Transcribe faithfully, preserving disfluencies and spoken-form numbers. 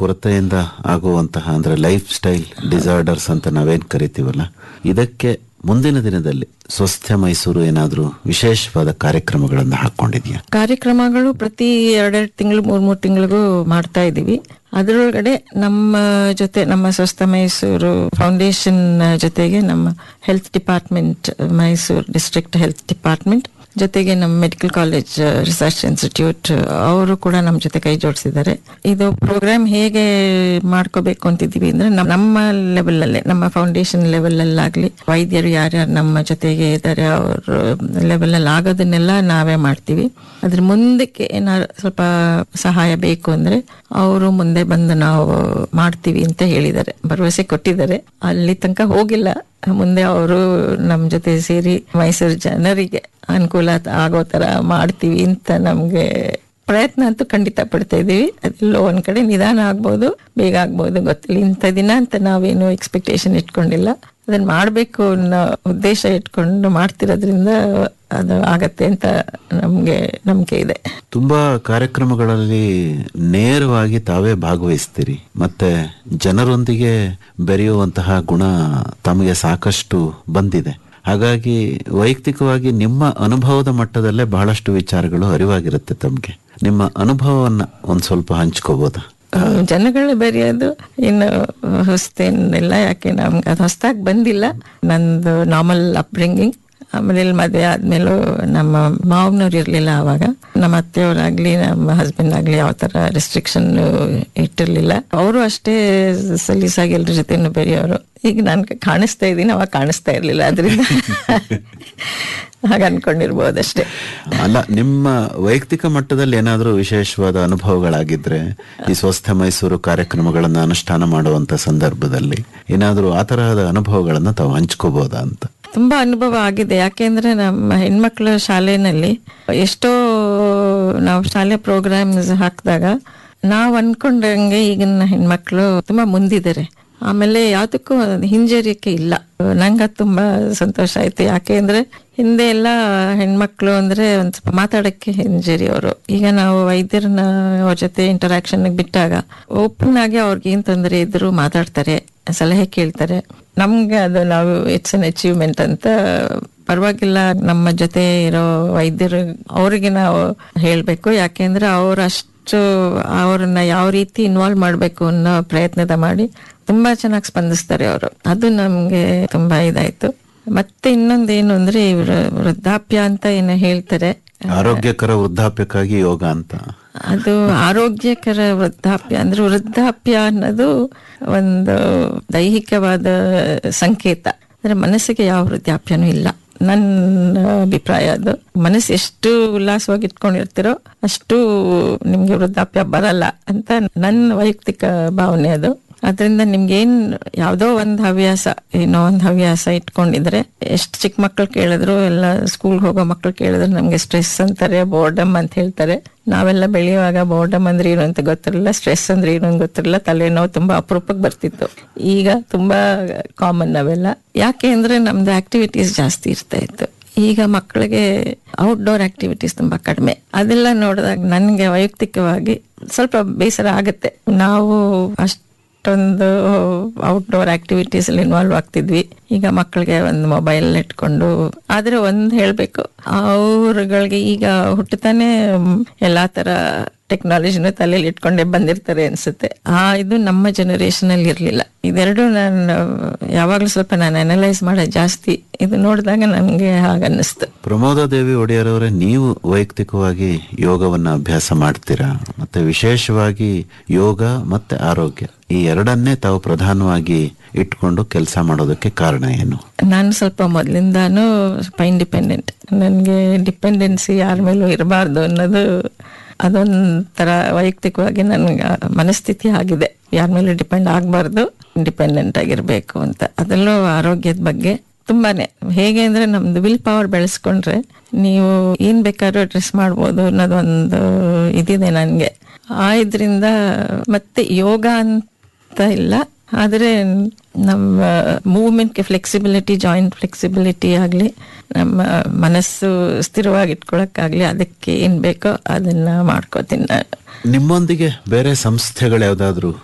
ಕೊರತೆಯಿಂದ ಆಗುವಂತಹ ಅಂದ್ರೆ ಲೈಫ್ ಸ್ಟೈಲ್ ಡಿಸಾರ್ಡರ್ಸ್ ಅಂತ ನಾವೇನ್ ಕರಿತೀವಲ್ಲ, ಇದಕ್ಕೆ ಮುಂದಿನ ದಿನದಲ್ಲಿ ಸ್ವಸ್ಥ ಮೈಸೂರು ಏನಾದ್ರೂ ವಿಶೇಷವಾದ ಕಾರ್ಯಕ್ರಮಗಳನ್ನ ಹಾಕೊಂಡಿದ್ಯಾ? ಕಾರ್ಯಕ್ರಮಗಳು ಪ್ರತಿ ಎರಡೆರಡು ತಿಂಗಳು ಮೂರ್ ಮೂರ್ ತಿಂಗಳಿಗೂ ಮಾಡ್ತಾ ಇದೀವಿ. ಅದರೊಳಗಡೆ ನಮ್ಮ ಜೊತೆ ನಮ್ಮ ಸ್ವಸ್ಥ ಮೈಸೂರು ಫೌಂಡೇಶನ್ ಜೊತೆಗೆ ನಮ್ಮ health department, Mysuru district health department ಜೊತೆಗೆ ನಮ್ಮ ಮೆಡಿಕಲ್ ಕಾಲೇಜ್ ರಿಸರ್ಚ್ ಇನ್ಸ್ಟಿಟ್ಯೂಟ್ ಅವರು ಕೂಡ ನಮ್ಮ ಜೊತೆ ಕೈ ಜೋಡಿಸಿದ್ದಾರೆ. ಇದು ಪ್ರೋಗ್ರಾಮ್ ಹೇಗೆ ಮಾಡ್ಕೋಬೇಕು ಅಂತಿದೀವಿ ಅಂದ್ರೆ ನಮ್ಮ ಲೆವೆಲ್ ಅಲ್ಲೇ, ನಮ್ಮ ಫೌಂಡೇಶನ್ ಲೆವೆಲ್ ಅಲ್ಲಾಗ್ಲಿ, ವೈದ್ಯರು ಯಾರ್ಯಾರು ನಮ್ಮ ಜೊತೆಗೆ ಇದ್ದಾರೆ ಅವ್ರ ಲೆವೆಲ್ ಅಲ್ಲಿ ಆಗೋದನ್ನೆಲ್ಲ ನಾವೇ ಮಾಡ್ತೀವಿ. ಅದ್ರ ಮುಂದಕ್ಕೆ ಏನಾದ್ರು ಸ್ವಲ್ಪ ಸಹಾಯ ಬೇಕು ಅಂದ್ರೆ ಅವರು ಮುಂದೆ ಬಂದು ನಾವು ಮಾಡ್ತೀವಿ ಅಂತ ಹೇಳಿದ್ದಾರೆ, ಭರವಸೆ ಕೊಟ್ಟಿದ್ದಾರೆ. ಅಲ್ಲಿ ತನಕ ಹೋಗಿಲ್ಲ, ಮುಂದೆ ಅವರು ನಮ್ ಜೊತೆ ಸೇರಿ ಮೈಸೂರು ಜನರಿಗೆ ಅನುಕೂಲ ಆಗೋ ತರ ಮಾಡ್ತೀವಿ ಅಂತ ನಮ್ಗೆ ಪ್ರಯತ್ನ ಅಂತೂ ಖಂಡಿತ ಪಡ್ತಾ ಇದೀವಿ. ಅದೆಲ್ಲೋ ಒಂದ್ ಕಡೆ ನಿಧಾನ ಆಗ್ಬೋದು, ಬೇಗ ಆಗ್ಬೋದು, ಗೊತ್ತಿಲ್ಲ. ಇಂಥ ದಿನ ಅಂತ ನಾವೇನು ಎಕ್ಸ್ಪೆಕ್ಟೇಷನ್ ಇಟ್ಕೊಂಡಿಲ್ಲ, ಅದನ್ನ ಮಾಡ್ಬೇಕು ಅನ್ನೋ ಉದ್ದೇಶ ಇಟ್ಕೊಂಡು ಮಾಡ್ತಿರೋದ್ರಿಂದ ಅದು ಆಗತ್ತೆ ಅಂತ ನಮ್ಗೆ ನಂಬಿಕೆ ಇದೆ. ತುಂಬಾ ಕಾರ್ಯಕ್ರಮಗಳಲ್ಲಿ ನೇರವಾಗಿ ತಾವೇ ಭಾಗವಹಿಸ್ತೀರಿ, ಮತ್ತೆ ಜನರೊಂದಿಗೆ ಬೆರೆಯುವಂತಹ ಗುಣ ತಮಗೆ ಸಾಕಷ್ಟು ಬಂದಿದೆ. ಹಾಗಾಗಿ ವೈಯಕ್ತಿಕವಾಗಿ ನಿಮ್ಮ ಅನುಭವದ ಮಟ್ಟದಲ್ಲೇ ಬಹಳಷ್ಟು ವಿಚಾರಗಳು ಅರಿವಾಗಿರುತ್ತೆ ತಮ್ಗೆ. ನಿಮ್ಮ ಅನುಭವವನ್ನ ಒಂದ್ ಸ್ವಲ್ಪ ಹಂಚ್ಕೋಬಹುದಾ? ಜನಗಳು ಬೆರೆಯೋದು ಇನ್ನು ಹೊಸ್ತೇನಿಲ್ಲ, ಯಾಕೆ ನಮ್ಗೆ ಅದು ಹೊಸದಾಗಿ ಬಂದಿಲ್ಲ. ನಂದು ನಾರ್ಮಲ್ ಅಪ್ಬ್ರಿಂಗಿಂಗ್. ಆಮೇಲೆ ಮದುವೆ ಆದ್ಮೇಲೂ ನಮ್ಮ ಮಾವನವ್ರು ಇರ್ಲಿಲ್ಲ ಆವಾಗ. ನಮ್ಮ ಅತ್ತೆಯವರಾಗ್ಲಿ ನಮ್ಮ ಹಸ್ಬೆಂಡ್ ಆಗ್ಲಿ ಯಾವ ತರ ರೆಸ್ಟ್ರಿಕ್ಷನ್ ಇಟ್ಟಿರ್ಲಿಲ್ಲ. ಅವರು ಅಷ್ಟೇ ಸಲೀಸಾಗಿ ಎಲ್ರ ಜೊತೆನೂ ಬೆರೆಯೋರು. ಈಗ ನಾನು ಕಾಣಿಸ್ತಾ ಇದ್ದೀನಿ, ಅವಾಗ ಕಾಣಿಸ್ತಾ ಇರ್ಲಿಲ್ಲ, ಅದರಿಂದ ಹಾಗ ಅನ್ಕೊಂಡಿರ್ಬೋದಷ್ಟೇ. ಅಲ್ಲ, ನಿಮ್ಮ ವೈಯಕ್ತಿಕ ಮಟ್ಟದಲ್ಲಿ ಏನಾದ್ರೂ ವಿಶೇಷವಾದ ಅನುಭವಗಳಾಗಿದ್ರೆ ಈ ಸ್ವಸ್ಥ ಮೈಸೂರು ಕಾರ್ಯಕ್ರಮಗಳನ್ನ ಅನುಷ್ಠಾನ ಮಾಡುವಂತ ಸಂದರ್ಭದಲ್ಲಿ ಏನಾದ್ರೂ ಆ ತರಹದ ಅನುಭವಗಳನ್ನ ತಾವು ಹಂಚ್ಕೋಬಹುದಾ ಅಂತ? ತುಂಬಾ ಅನುಭವ ಆಗಿದೆ. ಯಾಕೆಂದ್ರೆ ನಮ್ಮ ಹೆಣ್ಮಕ್ಳ ಶಾಲೆನಲ್ಲಿ ಎಷ್ಟೋ ನಾವು ಶಾಲೆ ಪ್ರೋಗ್ರಾಮ್ಸ್ ಹಾಕಿದಾಗ ನಾವ್ ಅನ್ಕೊಂಡಂಗೆ ಈಗಿನ ಹೆಣ್ಮಕ್ಳು ತುಂಬಾ ಮುಂದಿದ್ದಾರೆ. ಆಮೇಲೆ ಯಾವ್ದಕ್ಕೂ ಹಿಂಜರಿಕೆ ಇಲ್ಲ. ನಂಗ ತುಂಬಾ ಸಂತೋಷ ಆಯ್ತು. ಯಾಕೆ ಅಂದ್ರೆ ಹಿಂದೆ ಎಲ್ಲ ಹೆಣ್ಮಕ್ಳು ಅಂದ್ರೆ ಒಂದ್ ಸ್ವಲ್ಪ ಮಾತಾಡಕ್ಕೆ ಹಿಂಜರಿ ಅವರು. ಈಗ ನಾವು ವೈದ್ಯರನ್ನ ಅವ್ರ ಜೊತೆ ಇಂಟರಾಕ್ಷನ್ ಬಿಟ್ಟಾಗ ಓಪನ್ ಆಗಿ ಅವ್ರಿಗೆ ಏನ್ ತೊಂದರೆ ಇದ್ರು ಮಾತಾಡ್ತಾರೆ, ಸಲಹೆ ಕೇಳ್ತಾರೆ. ನಮ್ಗೆ ಅದು ನಾವು ಇಟ್ಸ್ ಅನ್ ಅಚೀವ್ಮೆಂಟ್ ಅಂತ. ಪರವಾಗಿಲ್ಲ, ನಮ್ಮ ಜೊತೆ ಇರೋ ವೈದ್ಯರು ಅವ್ರಿಗೆ ನಾವು ಹೇಳ್ಬೇಕು. ಯಾಕೆಂದ್ರೆ ಅವ್ರು ಅಷ್ಟು ಅವ್ರನ್ನ ಯಾವ ರೀತಿ ಇನ್ವಾಲ್ವ್ ಮಾಡ್ಬೇಕು ಅನ್ನೋ ಪ್ರಯತ್ನದ ಮಾಡಿ ತುಂಬಾ ಚೆನ್ನಾಗಿ ಸ್ಪಂದಿಸ್ತಾರೆ ಅವರು. ಅದು ನಮ್ಗೆ ತುಂಬಾ ಇದಾಯ್ತು. ಮತ್ತೆ ಇನ್ನೊಂದೇನು ಅಂದ್ರೆ ಇವ್ರ ವೃದ್ಧಾಪ್ಯ ಅಂತ ಏನೋ ಹೇಳ್ತಾರೆ, ಆರೋಗ್ಯಕರ ವೃದ್ಧಾಪ್ಯಕ್ಕಾಗಿ ಯೋಗ ಅಂತ. ಅದು ಆರೋಗ್ಯಕರ ವೃದ್ಧಾಪ್ಯ ಅಂದ್ರೆ ವೃದ್ಧಾಪ್ಯ ಅನ್ನೋದು ಒಂದು ದೈಹಿಕವಾದ ಸಂಕೇತ. ಅಂದ್ರೆ ಮನಸ್ಸಿಗೆ ಯಾವ ವೃದ್ಧಾಪ್ಯನೂ ಇಲ್ಲ, ನನ್ನ ಅಭಿಪ್ರಾಯ ಅದು. ಮನಸ್ಸು ಎಷ್ಟು ಉಲ್ಲಾಸವಾಗಿ ಇಟ್ಕೊಂಡಿರ್ತೀರೋ ಅಷ್ಟು ನಿಮ್ಗೆ ವೃದ್ಧಾಪ್ಯ ಬರಲ್ಲ ಅಂತ ನನ್ನ ವೈಯಕ್ತಿಕ ಭಾವನೆ ಅದು. ಅದರಿಂದ ನಿಮ್ಗೆ ಏನ್ ಯಾವ್ದೋ ಒಂದ್ ಹವ್ಯಾಸ, ಏನೋ ಒಂದ್ ಹವ್ಯಾಸ ಇಟ್ಕೊಂಡಿದ್ರೆ, ಎಷ್ಟು ಚಿಕ್ಕ ಮಕ್ಳು ಕೇಳಿದ್ರು, ಎಲ್ಲ ಸ್ಕೂಲ್ ಹೋಗೋ ಮಕ್ಳು ಕೇಳಿದ್ರು ನಮ್ಗೆ ಸ್ಟ್ರೆಸ್ ಅಂತಾರೆ, ಬೋರ್ಡಮ್ ಅಂತ ಹೇಳ್ತಾರೆ. ನಾವೆಲ್ಲ ಬೆಳೆಯುವಾಗ ಬೋರ್ಡಮ್ ಅಂದ್ರೆ ಏನು ಅಂತ ಗೊತ್ತಿರಲಿಲ್ಲ, ಸ್ಟ್ರೆಸ್ ಅಂದ್ರೆ ಏನು ಅಂತ ಗೊತ್ತಿರಲಿಲ್ಲ. ತಲೆನೋವು ತುಂಬಾ ಅಪರೂಪಕ್ಕೆ ಬರ್ತಿತ್ತು. ಈಗ ತುಂಬಾ ಕಾಮನ್ ಅವೆಲ್ಲ. ಯಾಕೆ ಅಂದ್ರೆ ನಮ್ದು ಆಕ್ಟಿವಿಟೀಸ್ ಜಾಸ್ತಿ ಇರ್ತಾ ಇತ್ತು. ಈಗ ಮಕ್ಕಳಿಗೆ ಔಟ್ಡೋರ್ ಆಕ್ಟಿವಿಟೀಸ್ ತುಂಬಾ ಕಡಿಮೆ. ಅದೆಲ್ಲ ನೋಡಿದಾಗ ನನ್ಗೆ ವೈಯಕ್ತಿಕವಾಗಿ ಸ್ವಲ್ಪ ಬೇಸರ ಆಗತ್ತೆ. ನಾವು ಅಷ್ಟು ಅಷ್ಟೊಂದು ಔಟ್ಡೋರ್ ಆಕ್ಟಿವಿಟೀಸ್ ಅಲ್ಲಿ ಇನ್ವಾಲ್ವ್ ಆಗ್ತಿದ್ವಿ. ಈಗ ಮಕ್ಕಳಿಗೆ ಒಂದು ಮೊಬೈಲ್ ಇಟ್ಕೊಂಡು. ಆದ್ರೆ ಒಂದ್ ಹೇಳ್ಬೇಕು, ಅವ್ರಗಳಿಗೆ ಈಗ ಹುಟ್ಟತಾನೆ ಎಲ್ಲಾ ತರ ಟೆಕ್ನಾಲಜಿನ ತಲೆಯಲ್ಲಿ ಇಟ್ಕೊಂಡೇ ಬಂದಿರ್ತಾರೆ ಅನ್ಸುತ್ತೆ. ಆ ಇದು ನಮ್ಮ ಜನರೇಷನ್ ಅಲ್ಲಿ ಇರ್ಲಿಲ್ಲ. ಇದೆರಡು ನಾನು ಯಾವಾಗ್ಲೂ ಸ್ವಲ್ಪ ನಾನು ಅನಲೈಸ್ ಮಾಡೋದು ಜಾಸ್ತಿ. ಇದು ನೋಡಿದಾಗ ನನ್ಗೆ ಹಾಗನ್ನಿಸ್ತು. ಪ್ರಮೋದ ದೇವಿ ಒಡೆಯರ್ ಅವರೇ, ನೀವು ವೈಯಕ್ತಿಕವಾಗಿ ಯೋಗವನ್ನ ಅಭ್ಯಾಸ ಮಾಡ್ತೀರಾ, ಮತ್ತೆ ವಿಶೇಷವಾಗಿ ಯೋಗ ಮತ್ತೆ ಆರೋಗ್ಯ ಈ ಎರಡನ್ನೇ ತಾವು ಪ್ರಧಾನವಾಗಿ ಇಟ್ಕೊಂಡು ಕೆಲಸ ಮಾಡೋದಕ್ಕೆ ಕಾರಣ ಏನು? ನಾನು ಸ್ವಲ್ಪ ಮೊದಲಿಂದಾನು ಸ್ವಲ್ಪ ಇಂಡಿಪೆಂಡೆಂಟ್. ನನ್ಗೆ ಡಿಪೆಂಡೆನ್ಸಿ ಯಾರ ಮೇಲೂ ಇರಬಾರ್ದು ಅನ್ನೋದು ಅದೊಂಥರ ವೈಯಕ್ತಿಕವಾಗಿ ನನ್ಗೆ ಮನಸ್ಥಿತಿ ಆಗಿದೆ. ಯಾರ ಮೇಲೆ ಡಿಪೆಂಡ್ ಆಗ್ಬಾರ್ದು, ಇಂಡಿಪೆಂಡೆಂಟ್ ಆಗಿರ್ಬೇಕು ಅಂತ. ಅದರಲ್ಲೂ ಆರೋಗ್ಯದ ಬಗ್ಗೆ ತುಂಬಾನೇ. ಹೇಗೆ ಅಂದ್ರೆ ನಮ್ದು ವಿಲ್ ಪವರ್ ಬೆಳೆಸ್ಕೊಂಡ್ರೆ ನೀವು ಏನ್ ಬೇಕಾದ್ರೂ ಡ್ರೆಸ್ ಮಾಡ್ಬೋದು ಅನ್ನೋದೊಂದು ಇದಿದೆ ನನ್ಗೆ. ಆ ಇದ್ರಿಂದ ಮತ್ತೆ ಯೋಗ ಅಂತ ಇಲ್ಲ, ಆದ್ರೆ ನಮ್ಮ ಮೂವ್ಮೆಂಟ್ಗೆ ಫ್ಲೆಕ್ಸಿಬಿಲಿಟಿ, ಜಾಯಿಂಟ್ ಫ್ಲೆಕ್ಸಿಬಿಲಿಟಿ ಆಗ್ಲಿ, ನಮ್ಮ ಮನಸ್ಸು ಸ್ಥಿರವಾಗಿ ಇಟ್ಕೊಳಕ್ಕಾಗ್ಲಿ, ಅದಕ್ಕೆ ಏನ್ ಬೇಕೋ ಅದನ್ನ ಮಾಡ್ಕೋತೀನಿ ನಾನು. ನಿಮ್ಮೊಂದಿಗೆ ಬೇರೆ ಸಂಸ್ಥೆಗಳು ಯಾವ್ದಾದ್ರು